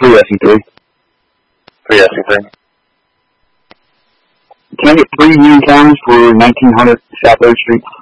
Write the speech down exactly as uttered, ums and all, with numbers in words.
Three S E three. Three S E three. Can I get three new counters for nineteen hundred South third Street?